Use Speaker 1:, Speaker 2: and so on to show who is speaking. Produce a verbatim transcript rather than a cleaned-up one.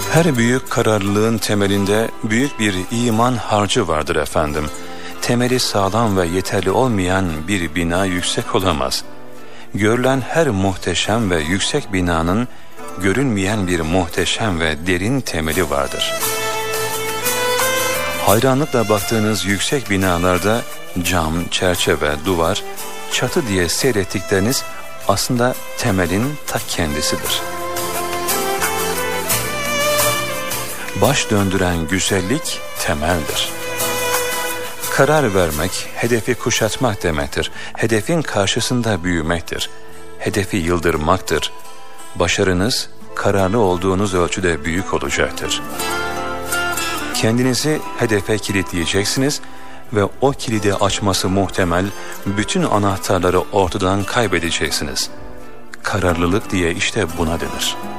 Speaker 1: Her büyük kararlılığın temelinde büyük bir iman harcı vardır efendim. Temeli sağlam ve yeterli olmayan bir bina yüksek olamaz. Görülen her muhteşem ve yüksek binanın görünmeyen bir muhteşem ve derin temeli vardır. Hayranlıkla baktığınız yüksek binalarda cam, çerçeve, duvar, çatı diye seyrettikleriniz aslında temelin ta kendisidir. Baş döndüren güzellik temeldir. Karar vermek, hedefi kuşatmak demektir. Hedefin karşısında büyümektir. Hedefi yıldırmaktır. Başarınız, kararlı olduğunuz ölçüde büyük olacaktır. Kendinizi hedefe kilitleyeceksiniz ve o kilidi açması muhtemel bütün anahtarları ortadan kaybedeceksiniz. Kararlılık diye işte buna denir.